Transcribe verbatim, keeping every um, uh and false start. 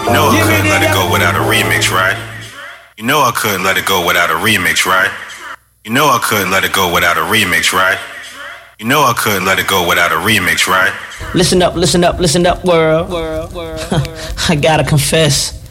You know I couldn't let it go without a remix, right? You know I couldn't let it go without a remix, right? You know I couldn't let it go without a remix, right? You know I couldn't let it go without a remix, right? Listen up, listen up, listen up, world. world, world, world. I gotta confess,